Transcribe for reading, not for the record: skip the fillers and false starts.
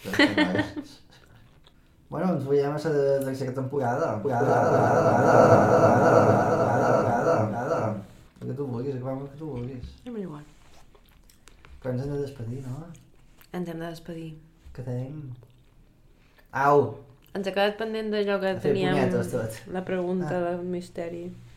Bueno, ens veiem a la temporada. El que tu vulguis, acabem el que tu vulguis. És molt igual. Però ens hem de despedir, no? Ens hem de despedir. Quedem... Au! Ens ha quedat pendent d'allò que A fer teníem punyetes, tot. la pregunta del misteri.